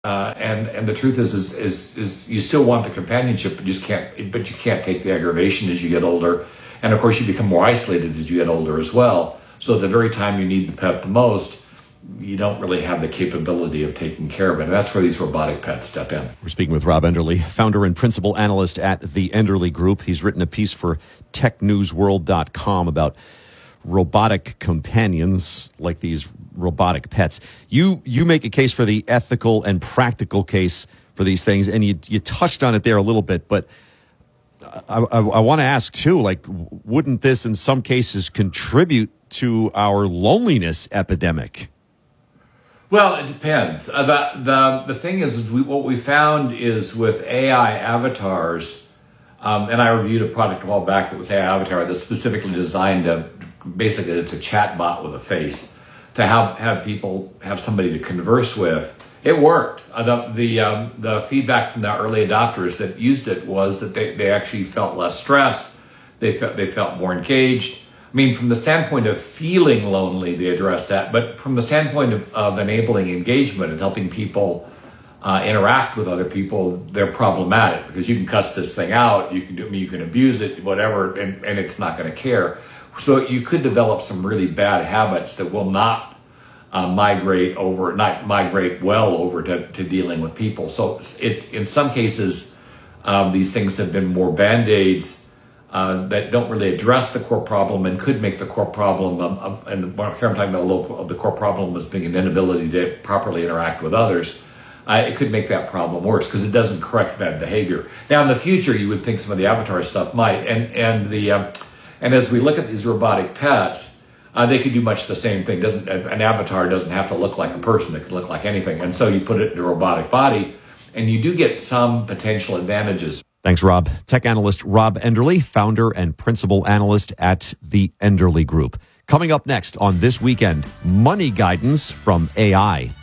And the truth is you still want the companionship, but you can't take the aggravation as you get older. And of course, you become more isolated as you get older as well. So at the very time you need the pet the most, you don't really have the capability of taking care of it. And that's where these robotic pets step in. We're speaking with Rob Enderle, founder and principal analyst at the Enderle Group. He's written a piece for technewsworld.com about robotic companions like these robotic pets. You make a case for the ethical and practical case for these things, and you touched on it there a little bit, but I want to ask too, like, wouldn't this in some cases contribute to our loneliness epidemic? Well, it depends. The thing is what we found is with AI avatars, and I reviewed a product a while back that was AI avatar that's specifically designed to, basically it's a chat bot with a face, to have people have somebody to converse with. It worked. The feedback from the early adopters that used it was that they actually felt less stressed. They felt more engaged. I mean, from the standpoint of feeling lonely, they address that. But from the standpoint of enabling engagement and helping people interact with other people, they're problematic because you can cuss this thing out, you can abuse it, whatever, and it's not going to care. So you could develop some really bad habits that will not migrate well over to dealing with people. So it's in some cases these things have been more band-aids that don't really address the core problem and could make the core problem. And here I'm talking about the core problem as being an inability to properly interact with others. It could make that problem worse because it doesn't correct bad behavior. Now in the future, you would think some of the avatar stuff might, and as we look at these robotic pets, they could do much the same thing. An avatar doesn't have to look like a person. It can look like anything. And so you put it in a robotic body, and you do get some potential advantages. Thanks, Rob. Tech analyst Rob Enderle, founder and principal analyst at the Enderle Group. Coming up next on This Weekend, money guidance from AI.